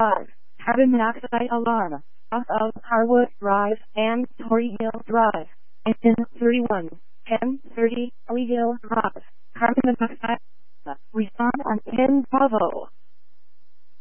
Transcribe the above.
5. Carbon monoxide alarm. Off of Harwood Drive and Torrey Hill Drive. Engine 31. 1030 Lee Hill Drive. Carbon monoxide. Respond on 10 Bravo.